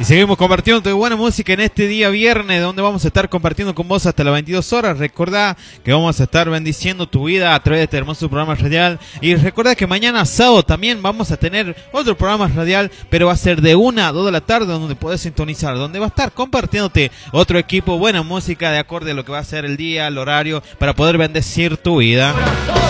Y seguimos compartiendo buena música en este día viernes, donde vamos a estar compartiendo con vos hasta las 22 horas. Recordá que vamos a estar bendiciendo tu vida a través de este hermoso programa radial. Y recordá que mañana sábado también vamos a tener otro programa radial, pero va a ser de 1 a 2 de la tarde, donde podés sintonizar, donde va a estar compartiéndote otro equipo, buena música de acorde a lo que va a ser el día, el horario, para poder bendecir tu vida.